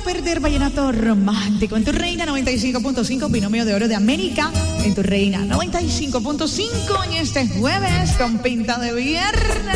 perder vallenato romántico en tu Reina 95.5, binomio de oro de América en tu Reina 95.5 en este jueves con pinta de viernes.